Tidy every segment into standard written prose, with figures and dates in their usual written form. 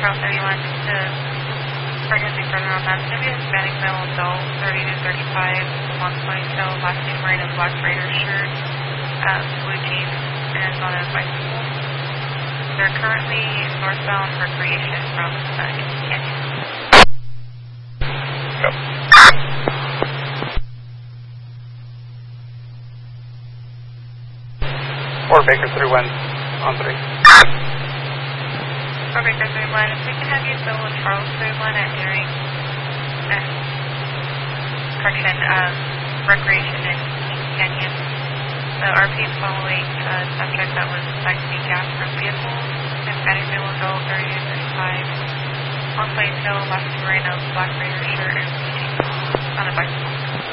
Charles 31 to pregnancy further on that. It's going to be a Hispanic male adult, 30 to 35, long ponytail, last name wearing a black Raider shirt, blue jeans, and is on a bicycle. They're currently northbound recreation from Canyon. Go. 4 Baker 31 on 3. 4 Baker 31, if we can have you fill with Charles 31 at Deering, recreation in Canyon. The RP is following a subject that was siphoning gas from vehicles, Hispanic male adult, 30 to 35, long ponytail, last name wearing a black Raider shirt, and blue jeans on a bicycle.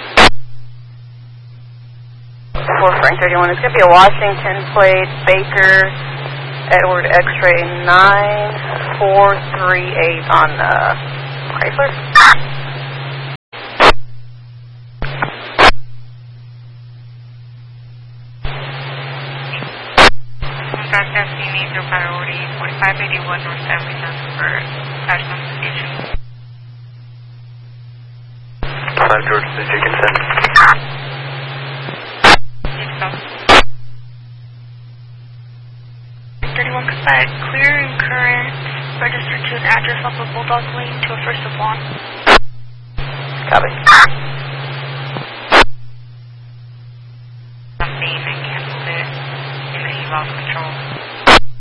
4 Frank 31. It's going to be a Washington plate, Baker, Edward X-ray 9438 on Chrysler. Contact FCME through priority 4581 North Family Center for crash notification. 5 George to Dickinson. 31 Quebec, clear and current, registered to an address off of Bulldog Lane to a first of one. Copy.